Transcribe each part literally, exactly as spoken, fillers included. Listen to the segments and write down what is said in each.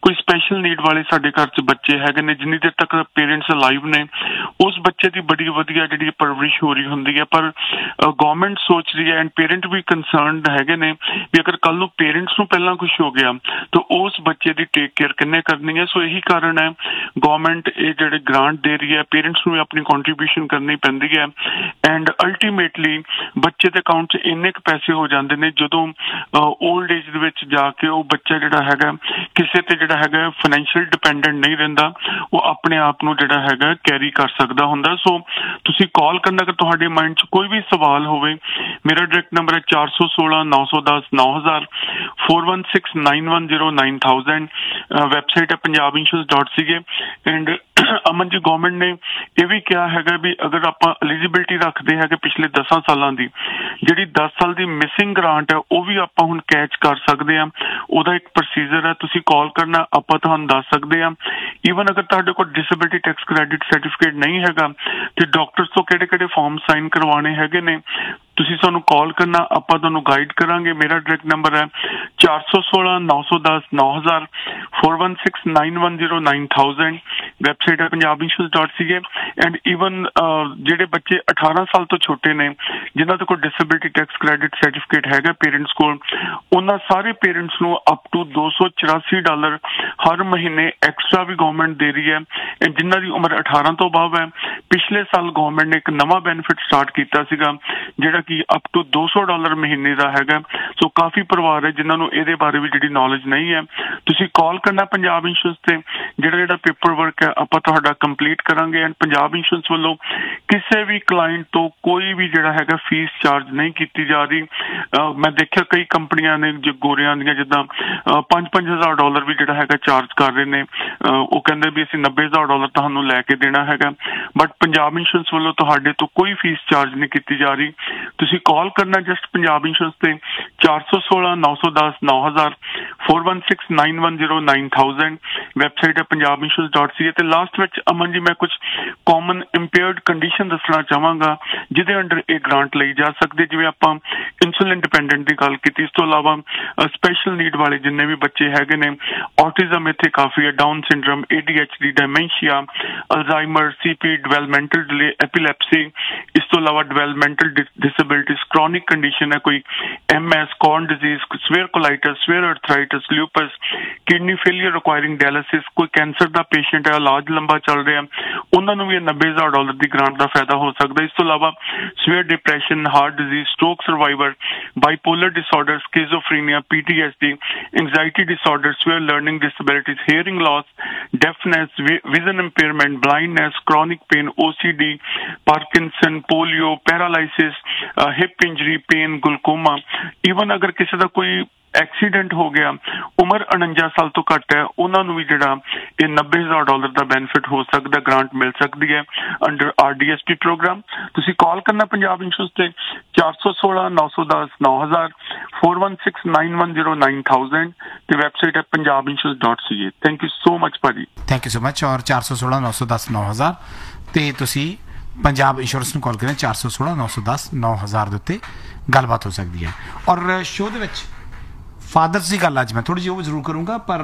कोई special need वाले साडे घर च बच्चे हैगे ने, जिन्नी देर तक पेरेंट्स अलाइव ने उस बच्चे की बड़ी वधिया जिहड़ी परवरिश हो रही हुंदी है। पर गवर्नमेंट सोच रही है एंड पेरेंट भी कंसर्नड हैगे ने भी अगर कल नूं पेरेंट्स नूं पहलां कुछ हो गया तो उस बच्चे की टेक केयर किन्ने करनी है। सो यही कारण है गवर्नमेंट ये जिहड़े ग्रांट दे रही है, पेरेंट्स नूं अपनी कॉन्ट्रीब्यूशन करनी पैंदी है एंड अल्टीमेटली बच्चे के अकाउंट च इन्ने क पैसे हो जाते हैं जदों ओल्ड एज दे विच जाके वो बच्चा जिहड़ा हैगा किसी ते जिहड़ा हैगा फाइनैंशियल डिपेंडेंट नहीं रहिंदा, वो अपने आप नूं जिहड़ा हैगा कैरी कर सकदा हुंदा। सो तुसीं कॉल करना अगर तुहाडे माइंड च कोई भी सवाल होवे, मेरा डायरैक्ट नंबर है चार सौ सोलह नौ सौ दस नौ हज़ार four one six nine one zero nine thousand. Website है Punjab insurance dot C A and Aman ji government ने यह भी कहा है भी अगर आप एलिजिबिलिटी रखते हैं पिछले दस सालों की जी दस साल की मिसिंग ग्रांट है वह भी आप हुण कैच कर सकते हैं। वह एक प्रोसीजर है, तुसीं कॉल करना आप तुहानूं दस सकते हैं। ईवन अगर तुहाडे कोल डिसेबिलिटी टैक्स क्रेडिट सर्टिफिकेट नहीं हैगा तो डॉक्टर्स तो किहड़े किहड़े फॉर्म साइन करवाने हैगे ने, तुसीं सानूं कॉल करना आप तुहानूं गाइड करांगे। मेरा डायरैक्ट नंबर है चार सौ सोलह नौ सौ दस नौ हज़ार four one six nine one zero nine thousand. Website है Punjab insurance dot C A and even जिहड़े बच्चे अठारह साल तो छोटे ने जिन्हां दे कोल डिसेबिलिटी टैक्स क्रेडिट सर्टिफिकेट हैगा पेरेंट्स कोल, उन्हां सारे पेरेंट्स नूं अप टू दो सौ चौरासी डॉलर हर महीने एक्स्ट्रा भी गवर्नमेंट दे रही है एंड जिन्हां दी उम्र अठारह तो बाहर है। पिछले साल गवर्नमेंट ने एक नवा बेनिफिट स्टार्ट किया सीगा जिहड़ा कि अप टू दो सौ डॉलर महीने का हैगा। सो काफ़ी परिवार है जिन्हां नूं इहदे बारे भी जिहड़ी नॉलेज नहीं है। तुसीं कॉल करना पंजाब इंश्योरेंस ते जिहड़ा जिहड़ा पेपर वर्क है आप तुहाडा कंप्लीट करांगे एंड पंजाब इंश्योरेंस वालों किसी भी क्लाइंट तो कोई भी जिहड़ा हैगा फीस चार्ज नहीं की जा रही। uh, मैं देखिया कई कंपनियां ने जो गोरियां दियां जिद्दां पांच पांच हज़ार डॉलर भी जिहड़ा हैगा चार्ज कर रहे ने, वो कहंदे भी असीं नब्बे हज़ार डॉलर तुहानूं लैके देना हैगा, बट पंजाब इंश्योरेंस वालों तुहाडे तो कोई फीस चार्ज नहीं की जा रही। तुसीं कॉल करना जस्ट पंजाब इंश्योरेंस ते चार सौ सोलह नौ सौ दस नौ हज़ार four one six nine one zero nine thousand. Website है पंजाब इंश्योरेंस डॉट सी ए ते लास्ट विच अमन जी मैं कुछ कॉमन इंपेयर्ड कंडीशन दसना चाहांगा जिहदे अंडर ये ग्रांट लई जा सकदी, जिवें आपां इंसुलिन डिपेंडेंट की गल कीती, इस तो इलावा स्पैशल नीड वाले जिन्ने भी बच्चे हैगे ने, ऑटिज्म इत्थे काफ़ी है, down syndrome, A D H D, डायमेंशिया, Alzheimer, C P, developmental delay, epilepsy, इस तो इलावा डिवेलपमेंटल डिसेबिलिटीज, क्रॉनिक कंडीशन है कोई M S, corn disease, swear colitis, swear arthritis, lupus, kidney failure requiring dialysis, कोई कैंसर का पेशेंट है, इलाज लंबा चल रहा है, उन्होंने भी नब्बे हज़ार डॉलर की ग्रांट का फायदा हो सकता है। इस तो इलावा swear depression, heart disease, stroke survivor, bipolar disorder, स्किज़ोफ्रीनिया, P T S D, anxiety disorder, swear learning disabilities, hearing loss, deafness, vision impairment, blindness, chronic pain, ओ C D, Parkinson, polio, paralysis, hip injury, pen, glaucoma, even अगर किसी का कोई accident हो गया उम्र उनंजा साल तो घट है उन्होंने भी जिहड़ा ये नब्बे हज़ार डॉलर का बेनिफिट हो सकता, ग्रांट मिल सकती है under R D S P programme. तुसीं कॉल करना पंजाब इंश्योरेंस ते चार सौ सोलह नौ सौ दस नौ हज़ार four one six nine one zero nine thousand ते वैबसाइट है Punjab insurance dot C A. Thank you so much भाजी, थैंक यू सो मच। और चार सौ सोलह नौ सौ दस नौ हज़ार ते तुसीं पंजाब इंश्योरेंस नूं कॉल करें चार सौ सोलह नौ सौ दस नौ हज़ार दे उत्ते गलबात हो सकती है। और शो दे विच फादर्स की गल अज मैं थोड़ी जी वो जरूर करूँगा, पर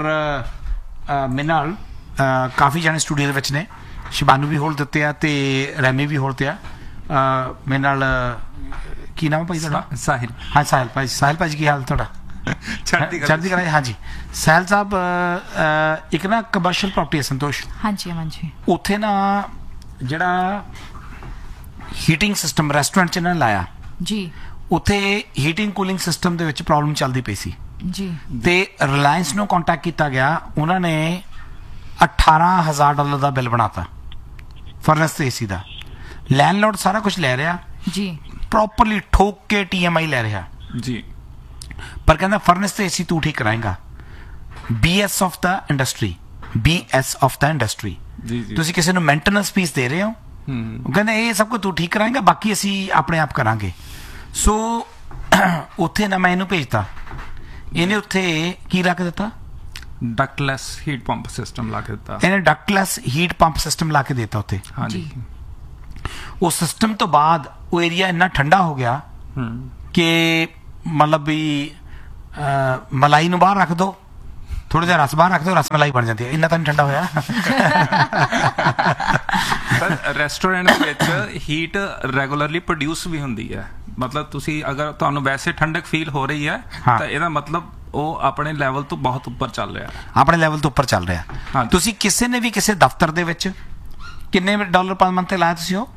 मेरे नाल काफ़ी जाने स्टूडियो दे विच ने, शिबानू भी होल दिते आ ते रैमी भी होल ते आ। मेरे नाल की नाम है भाई तुहाडा? साहिल। हाँ साहिल भाई, साहिल भाई की हाल तुहाडा? चढ़ती कला। हाँ जी साहिल साहब, एक ना कमर्शियल प्रॉपर्टी है संतोष, हाँ जी अमन जी, उत्थे ना जिहड़ा हीटिंग सिस्टम रेस्टोरेंट च इन्हां ने लाया जी, उत्थे हीटिंग कूलिंग सिस्टम दे विच प्रॉब्लम चलदी पई सी जी, ते रिलायंस नूं कॉन्टैक्ट किया गया, उन्होंने अठारह हज़ार डॉलर का बिल बनाता फर्नेस ते एसी का। लैंडलॉर्ड सारा कुछ ले रहा जी, प्रॉपरली ठोक के टी एम आई ले रहा जी, पर कहना फर्नेस ते एसी तू ठीक कराएगा। B S of the industry, B S of the industry, तुसीं किसी नूं मेंटेनेंस फीस दे रहे हो, कहते ये सब कुछ तू ठीक कराएगा, बाकी असी अपने आप करांगे। सो उत्थे ना मैं इनू भेजता, इन्हें उत्थे की रख दिता, डक्टलेस हीट पंप सिस्टम ला के दिता, इन्हें डक्टलेस हीट पंप सिस्टम ला के देता उत्थे। हाँ जी, उस सिस्टम तो बाद वो एरिया इन्ना ठंडा हो गया कि मतलब भी आ, मलाई नूं बाहर रख दो ਥੋੜਾ ਜਿਹਾ ਰਸ ਬਾਹਰ ਰੱਖ ਦਿਓ, ਰਸ ਮਲਾਈ ਬਣ ਜਾਂਦੀ ਹੈ। ਇੰਨਾ ਤਾਂ ਨਹੀਂ ਠੰਡਾ ਹੋਇਆ। ਰੈਸਟੋਰੈਂਟ ਦੇ ਵਿੱਚ ਹੀਟ ਰੈਗੂਲਰਲੀ ਪ੍ਰੋਡਿਊਸ ਵੀ ਹੁੰਦੀ ਹੈ। ਮਤਲਬ ਤੁਸੀਂ ਅਗਰ ਤੁਹਾਨੂੰ ਵੈਸੇ ਠੰਡਕ ਫੀਲ ਹੋ ਰਹੀ ਹੈ ਤਾਂ ਇਹਦਾ ਮਤਲਬ ਉਹ ਆਪਣੇ ਲੈਵਲ ਤੋਂ ਬਹੁਤ ਉੱਪਰ ਚੱਲ ਰਿਹਾ, ਆਪਣੇ ਲੈਵਲ ਤੋਂ ਉੱਪਰ ਚੱਲ ਰਿਹਾ। ਤੁਸੀਂ ਕਿਸੇ ਨੇ ਵੀ ਕਿਸੇ ਦਫ਼ਤਰ ਦੇ ਵਿੱਚ ਕਿੰਨੇ ਡਾਲਰ ਪਰ ਮੰਥ ਤੇ ਲਾਇਆ ਤੁਸੀਂ? ਉਹ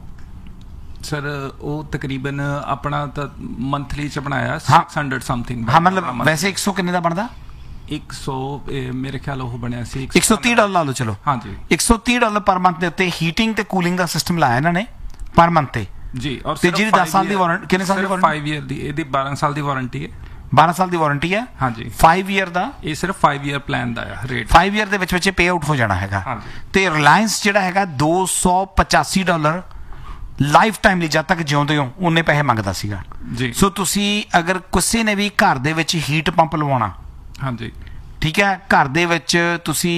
ਸਰ ਉਹ ਤਕਰੀਬਨ ਆਪਣਾ ਤਾਂ ਮੰਥਲੀ ਚ ਬਣਾਇਆ ਸਿਕਸ ਹੰਡਰਡ ਸਮਥਿੰਗ। ਹਾਂ ਮਤਲਬ ਵੈਸੇ ਇੱਕ ਸੌ ਕਿੰਨੇ ਦਾ ਬਣਦਾ? ਇੱਕ ਸੌ ਮੇਰੇ ਖਿਆਲ ਉਹ ਬਣਿਆ ਸੀ ਇੱਕ ਸੌ ਤੀਹ ਡਾਲਰ ਲਾ ਲਓ। ਚਲੋ ਹਾਂਜੀ, ਇੱਕ ਸੌ ਤੀਹ ਡਾਲਰ ਪਰ ਮੰਥ ਦੇ ਉੱਤੇ ਹੀਟਿੰਗ ਤੇ ਕੂਲਿੰਗ ਦਾ ਸਿਸਟਮ ਲਾਇਆ ਇਹਨਾਂ ਨੇ ਪਰ ਮੰਥ ਤੇ ਜੀ। ਔਰ ਤੇ ਜਿਹੜੀ ਦਸ ਸਾਲ ਦੀ ਵਾਰੰਟੀ, ਕਿੰਨੇ ਸਾਲ ਦੀ ਵਾਰੰਟੀ? ਫਾਈਵ ਈਅਰ ਦੀ, ਇਹਦੀ ਬਾਰਾਂ ਸਾਲ ਦੀ ਵਾਰੰਟੀ ਹੈ। ਬਾਰਾਂ ਸਾਲ ਦੀ ਵਾਰੰਟੀ ਹੈ। ਹਾਂਜੀ, ਫਾਈਵ ਈਅਰ ਦਾ ਇਹ ਸਿਰਫ ਫਾਈਵ ਈਅਰ ਪਲਾਨ ਦਾ ਹੈ ਰੇਟ। ਫਾਈਵ ਈਅਰ ਦੇ ਵਿੱਚ ਵਿੱਚ ਪੇ ਆਊਟ ਹੋ ਜਾਣਾ ਹੈਗਾ। ਤੇ ਰਿਲਾਇੰਸ ਜਿਹੜਾ ਹੈਗਾ ਦੋ ਸੌ ਪਚਾਸੀ ਡਾਲਰ ਲਾਈਫ ਟਾਈਮ ਲਈ ਜਦ ਤੱਕ ਜਿਉਂਦੇ ਹੋ ਉਨੇ ਪੈਸੇ ਮੰਗਦਾ ਸੀਗਾ ਜੀ। ਸੋ ਤੁਸੀਂ ਅਗਰ ਕਿਸੇ ਨੇ ਵੀ ਘਰ ਦੇ ਵਿੱਚ ਹੀਟ ਪੰਪ ਲਵਾਉਣਾ, ਹਾਂਜੀ ਠੀਕ ਹੈ, ਘਰ ਦੇ ਵਿੱਚ ਤੁਸੀਂ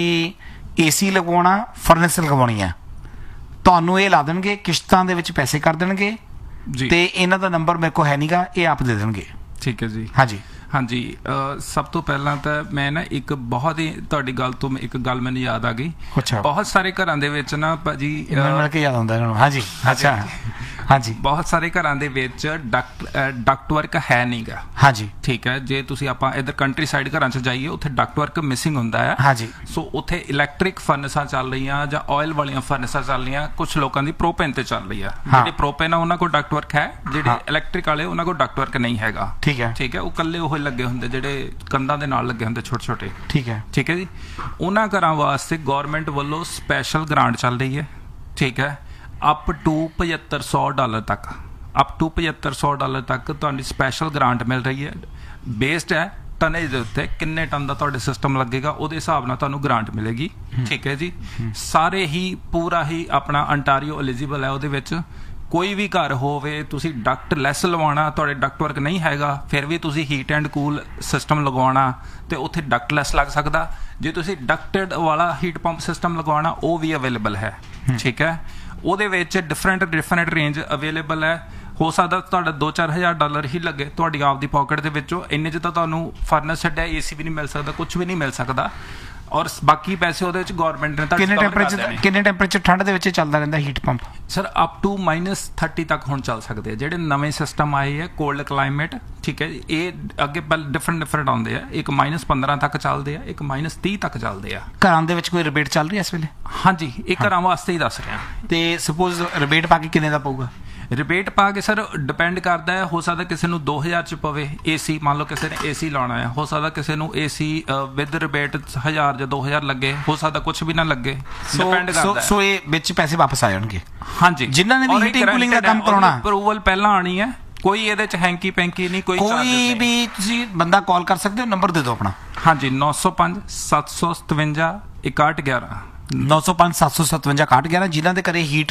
ਏਸੀ ਲਗਵਾਉਣਾ, ਫਰਨੈਸ ਲਗਵਾਉਣੀ ਹੈ, ਤੁਹਾਨੂੰ ਇਹ ਲਾ ਦੇਣਗੇ, ਕਿਸ਼ਤਾਂ ਦੇ ਵਿੱਚ ਪੈਸੇ ਕਰ ਦੇਣਗੇ ਜੀ। ਤੇ ਇਹਨਾਂ ਦਾ ਨੰਬਰ ਮੇਰੇ ਕੋਲ ਹੈ ਨਹੀਂਗਾ, ਇਹ ਆਪ ਦੇ ਦੇਣਗੇ। ਠੀਕ ਹੈ ਜੀ। ਹਾਂਜੀ ਹਾਂਜੀ, ਸਭ ਤੋਂ ਪਹਿਲਾਂ ਤਾਂ ਮੈਂ ਨਾ ਇੱਕ ਬਹੁਤ ਹੀ ਤੁਹਾਡੀ ਗੱਲ ਤੋਂ ਇੱਕ ਗੱਲ ਮੈਨੂੰ ਯਾਦ ਆ ਗਈ। ਬਹੁਤ ਸਾਰੇ ਘਰਾਂ ਦੇ ਵਿੱਚ ਨਾ ਭਾਜੀ ਮਿਲ ਕੇ ਯਾਦ ਆਉਂਦਾ ਇਹਨਾਂ ਨੂੰ। ਹਾਂਜੀ ਅੱਛਾ ਹਾਂਜੀ, ਬਹੁਤ ਸਾਰੇ ਘਰਾਂ ਦੇ ਵਿੱਚ ਡਕਟ ਡਕਟ ਵਰਕ ਹੈ ਨਹੀਂਗਾ। ਹਾਂਜੀ ਠੀਕ ਹੈ, ਜੇ ਤੁਸੀਂ ਆਪਾਂ ਇਧਰ ਕੰਟਰੀ ਸਾਈਡ ਘਰਾਂ 'ਚ ਜਾਈਏ ਉੱਥੇ ਡਕਟ ਵਰਕ ਮਿਸਿੰਗ ਹੁੰਦਾ ਹੈ। ਹਾਂਜੀ, ਸੋ ਉੱਥੇ ਇਲੈਕਟ੍ਰਿਕ ਫਰਨਸਾਂ ਚੱਲ ਰਹੀਆਂ ਜਾਂ ਆਇਲ ਵਾਲੀਆਂ ਫਰਨਸਾਂ ਚੱਲ ਰਹੀਆਂ, ਕੁਝ ਲੋਕਾਂ ਦੀ ਪ੍ਰੋਪੇਨ ਤੇ ਚੱਲ ਰਹੀ ਆ। ਜਿਹੜੇ ਪ੍ਰੋਪੇਨ ਆ ਉਹਨਾਂ ਕੋਲ ਡਕਟ ਵਰਕ ਹੈ, ਜਿਹੜੇ ਇਲੈਕਟ੍ਰਿਕ ਵਾਲੇ ਉਹਨਾਂ ਕੋਲ ਡਕਟ ਵਰਕ ਨਹੀਂ ਹੈਗਾ। ਠੀਕ ਹੈ ਠੀਕ ਹੈ, ਉਹ ਇਕੱਲੇ ਉਹ ਲੱਗੇ ਹੁੰਦੇ ਜਿਹੜੇ ਕੰਧਾਂ ਦੇ ਨਾਲ ਲੱਗੇ ਹੁੰਦੇ ਛੋਟੇ ਛੋਟੇ। ਠੀਕ ਹੈ ਠੀਕ ਹੈ ਜੀ। ਉਹਨਾਂ ਘਰਾਂ ਵਾਸਤੇ ਗੌਰਮੈਂਟ ਵੱਲੋਂ ਸਪੈਸ਼ਲ ਗ੍ਰਾਂਟ ਚੱਲ ਰਹੀ ਹੈ। ਠੀਕ ਹੈ, ਅਪ ਟੂ ਪਝੱਤਰ ਸੌ ਡਾਲਰ ਤੱਕ ਅਪ ਟੂ ਪਝੱਤਰ ਸੌ ਡਾਲਰ ਤੱਕ ਤੁਹਾਨੂੰ ਸਪੈਸ਼ਲ ਗ੍ਰਾਂਟ ਮਿਲ ਰਹੀ ਹੈ। ਬੇਸਡ ਹੈ ਟਨੇਜ ਦੇ ਉੱਤੇ, ਕਿੰਨੇ ਟਨ ਦਾ ਤੁਹਾਡੇ ਸਿਸਟਮ ਲੱਗੇਗਾ ਉਹਦੇ ਹਿਸਾਬ ਨਾਲ ਤੁਹਾਨੂੰ ਗ੍ਰਾਂਟ ਮਿਲੇਗੀ। ਠੀਕ ਹੈ ਜੀ। ਸਾਰੇ ਹੀ ਪੂਰਾ ਹੀ ਆਪਣਾ ਅੰਟਾਰੀਓ ਐਲੀਜੀਬਲ ਹੈ ਉਹਦੇ ਵਿੱਚ। ਕੋਈ ਵੀ ਘਰ ਹੋਵੇ, ਤੁਸੀਂ ਡਕਟ ਲੈਸ ਲਵਾਉਣਾ, ਤੁਹਾਡੇ ਡਕਟ ਵਰਕ ਨਹੀਂ ਹੈਗਾ, ਫਿਰ ਵੀ ਤੁਸੀਂ ਹੀਟ ਐਂਡ ਕੂਲ ਸਿਸਟਮ ਲਗਵਾਉਣਾ ਤੇ ਉੱਥੇ ਡਕਟ ਲੈਸ ਲੱਗ ਸਕਦਾ। ਜੇ ਤੁਸੀਂ ਡਕਟਡ ਵਾਲਾ ਹੀਟ ਪੰਪ ਸਿਸਟਮ ਲਗਵਾਉਣਾ, ਉਹ ਵੀ ਅਵੇਲੇਬਲ ਹੈ। ਠੀਕ ਹੈ, ਉਹਦੇ ਵਿੱਚ ਡਿਫਰੈਂਟ ਡਿਫਰੈਂਟ ਰੇਂਜ ਅਵੇਲੇਬਲ ਹੈ। ਹੋ ਸਕਦਾ ਤੁਹਾਡਾ ਦੋ ਚਾਰ ਹਜ਼ਾਰ ਡਾਲਰ ਹੀ ਲੱਗੇ ਤੁਹਾਡੀ ਆਪ ਦੀ ਪਾਕਟ ਦੇ ਵਿੱਚੋਂ। ਇੰਨੇ 'ਚ ਤਾਂ ਤੁਹਾਨੂੰ ਫਰਨਸ ਛੱਡਿਆ ਏ ਸੀ ਵੀ ਨਹੀਂ ਮਿਲ ਸਕਦਾ, ਕੁਝ ਵੀ ਨਹੀਂ ਮਿਲ ਸਕਦਾ। ਔਰ ਬਾਕੀ ਪੈਸੇ ਉਹਦੇ ਵਿੱਚ ਗਵਰਨਮੈਂਟ ਨੇ। ਕਿੰਨੇ ਟੈਂਪਰੇਚਰ ਕਿੰਨੇ ਟੈਂਪਰੇਚਰ ਠੰਡ ਦੇ ਵਿੱਚ ਚੱਲਦਾ ਰਹਿੰਦਾ heat pump? Sir up to minus thirty ਤੱਕ ਹੁਣ ਚੱਲ ਸਕਦੇ ਆ। ਜਿਹੜੇ ਨਵੇਂ ਸਿਸਟਮ ਆਏ ਹੈ ਕੋਲਡ ਕਲਾਈਮੇਟ, ਠੀਕ ਹੈ, ਇਹ ਅੱਗੇ ਪਹਿਲਾਂ ਡਿਫਰੈਂਟ ਡਿਫਰੈਂਟ ਆਉਂਦੇ ਆ। ਇੱਕ ਮਾਈਨਸ ਪੰਦਰਾਂ ਤੱਕ ਚੱਲਦੇ ਆ, ਇੱਕ ਮਾਈਨਸ ਤੀਹ ਤੱਕ ਚੱਲਦੇ ਆ। ਘਰਾਂ ਦੇ ਵਿੱਚ ਕੋਈ ਰਿਬੇਟ ਚੱਲ ਰਹੀ ਹੈ ਇਸ ਵੇਲੇ? ਹਾਂਜੀ, ਇਹ ਘਰਾਂ ਵਾਸਤੇ ਹੀ ਦੱਸ ਰਿਹਾ। ਤੇ ਸਪੋਜ਼ ਰਿਬੇਟ ਪਾ ਕੇ ਕਿੰਨੇ ਦਾ ਪਊਗਾ? ਰਿਬੇਟ ਪਾ ਕੇ ਸਰ ਡਿਪੈਂਡ ਕਰਦਾ ਹੈ। ਹੋ ਸਕਦਾ ਕਿਸੇ ਨੂੰ ਦੋ ਹਜ਼ਾਰ ਚ ਪਵੇ ਏਸੀ, ਮੰਨ ਲਓ ਕਿਸੇ ਨੇ ਏਸੀ ਲਾਉਣਾ ਹੈ। ਹੋ ਸਕਦਾ ਕਿਸੇ ਨੂੰ ਏਸੀ ਵਿਦ ਰਿਬੇਟ ਹਜ਼ਾਰ ਜਾਂ ਦੋ ਹਜ਼ਾਰ ਲੱਗੇ, ਹੋ ਸਕਦਾ ਕੁਛ ਵੀ ਨਾ ਲੱਗੇ। ਡਿਪੈਂਡ ਕਰਦਾ। ਸੋ ਇਹ ਵਿੱਚ ਪੈਸੇ ਵਾਪਸ ਆ ਜਾਣਗੇ। ਹਾਂਜੀ, ਜਿਨ੍ਹਾਂ ਨੇ ਵੀ ਹੀਟਿੰਗ ਕੂਲਿੰਗ ਦਾ ਕੰਮ ਕਰਾਉਣਾ, ਅਪਰੂਵਲ ਪਹਿਲਾਂ ਆਣੀ ਹੈ। ਕੋਈ ਇਹਦੇ ਚ ਹੈਂਕੀ ਪੈਂਕੀ ਨਹੀਂ, ਕੋਈ ਕੋਈ ਵੀ। ਤੁਸੀਂ ਬੰਦਾ ਕਾਲ ਕਰ ਸਕਦੇ ਹੋ, ਨੰਬਰ ਦੇ ਦਿਓ ਆਪਣਾ। ਹਾਂਜੀ, ਨੌ ਸੌ ਪੰਜ ਸੱਤ ਸੌ ਸਤਵੰਜਾ ਇਕਾਹਠ ਗਿਆਰਾਂ ਨੌ ਸੌ ਪੰਜ ਸੱਤ ਸੌ ਸਤਵੰਜਾ ਇਕਾਹਠ ਗਿਆਰਾਂ ਜਿਨ੍ਹਾਂ ਦੇ ਘਰੇ ਹੀਟ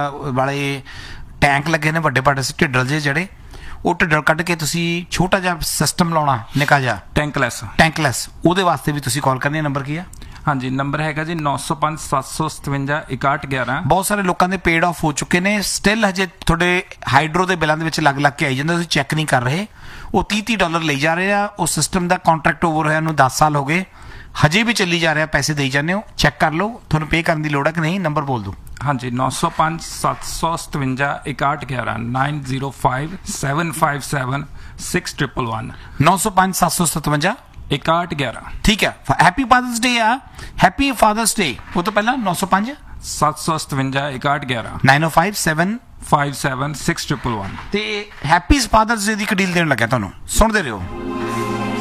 ਵਾਲੇ ਟੈਂਕ ਲੱਗੇ ਨੇ, ਵੱਡੇ ਵੱਡੇ ਢਿੱਡਲ ਜੇ ਜਿਹੜੇ, ਉਹ ਢਿੱਡਲ ਕੱਢ ਕੇ ਤੁਸੀਂ ਛੋਟਾ ਜਿਹਾ ਸਿਸਟਮ ਲਾਉਣਾ, ਨਿੱਕਾ ਜਿਹਾ ਟੈਂਕਲੈਸ ਟੈਂਕਲੈਸ ਉਹਦੇ ਵਾਸਤੇ ਵੀ ਤੁਸੀਂ ਕਾਲ ਕਰਨੀ ਹੈ। ਨੰਬਰ ਕੀ ਆ? ਹਾਂਜੀ, ਨੰਬਰ ਹੈਗਾ ਜੀ ਨੌ ਸੌ ਪੰਜ ਸੱਤ ਸੌ ਸਤਵੰਜਾ ਇਕਾਹਠ ਗਿਆਰਾਂ। ਬਹੁਤ ਸਾਰੇ ਲੋਕਾਂ ਦੇ ਪੇਡ ਆਫ ਹੋ ਚੁੱਕੇ ਨੇ, ਸਟਿਲ ਹਜੇ ਤੁਹਾਡੇ ਹਾਈਡਰੋ ਦੇ ਬਿੱਲਾਂ ਦੇ ਵਿੱਚ ਲੱਗ ਲੱਗ ਕੇ ਆਈ ਜਾਂਦਾ, ਤੁਸੀਂ ਚੈੱਕ ਨਹੀਂ ਕਰ ਰਹੇ। ਉਹ ਤੀਹ ਤੀਹ ਡਾਲਰ ਲਈ ਜਾ ਰਹੇ ਆ। ਉਹ ਸਿਸਟਮ ਦਾ ਕੰਟਰੈਕਟ ਓਵਰ ਹੋਇਆ ਨੂੰ ਦਸ ਸਾਲ ਹੋ ਗਏ, ਹਜੇ ਵੀ ਚੱਲੀ ਜਾ ਰਿਹਾ, ਪੈਸੇ ਦੇਈ ਜਾਂਦੇ ਹੋ। ਚੈੱਕ ਕਰ ਲਓ, ਤੁਹਾਨੂੰ ਪੇ ਕਰਨ ਦੀ ਲੋੜ ਹੈ ਕਿ ਨਹੀਂ। ਨੰਬਰ ਬੋਲ ਦਿਓ। ਹਾਂਜੀ, ਨੌ ਸੌ ਪੰਜ ਸੱਤ ਸੌ ਸਤਵੰਜਾ ਇਕਾਹਠ ਗਿਆਰਾਂ nine zero five seven five seven six triple one ਨੌ ਸੌ ਪੰਜ ਸੱਤ ਸੌ ਸਤਵੰਜਾ ਇਕਾਹਠ ਗਿਆਰਾਂ। ਠੀਕ ਹੈ, ਹੈਪੀ ਫਾਦਰਸ ਡੇ ਆ। ਹੈਪੀ ਫਾਦਰਸ ਡੇ। ਉਹ ਤੋਂ ਪਹਿਲਾਂ ਨੌ ਸੌ ਪੰਜ ਸੱਤ ਸੌ ਸਤਵੰਜਾ ਇਕਾਹਠ ਗਿਆਰਾਂ ਨਾਈਨ ਓ five seven five seven six triple one. ਤੇ ਹੈਪੀ ਫਾਦਰਸ ਡੇ ਦੀ ਇੱਕ ਡੀਲ ਦੇਣ ਲੱਗਿਆ ਤੁਹਾਨੂੰ, ਸੁਣਦੇ ਰਹੋ।